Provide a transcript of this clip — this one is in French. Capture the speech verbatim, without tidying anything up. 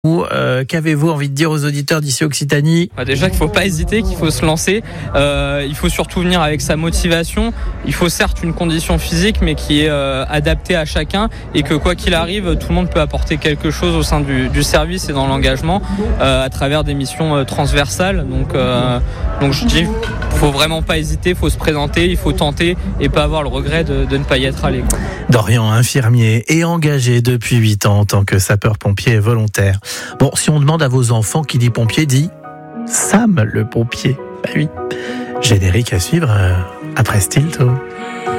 Ou euh, qu'avez-vous envie de dire aux auditeurs d'ici Occitanie ? Bah déjà qu'il ne faut pas hésiter, qu'il faut se lancer. Euh, il faut surtout venir avec sa motivation. Il faut certes une condition physique, mais qui est euh, adaptée à chacun et que quoi qu'il arrive, tout le monde peut apporter quelque chose au sein du, du service et dans l'engagement euh, à travers des missions euh, transversales. Donc, euh, donc je dis, il faut vraiment pas hésiter, il faut se présenter, il faut tenter et pas avoir le regret de, de ne pas y être allé, quoi. Dorian, infirmier et engagé depuis huit ans en tant que sapeur-pompier volontaire. Bon, si on demande à vos enfants qui dit pompier, dit Sam le pompier. Bah oui. Générique à suivre euh, après Stilto.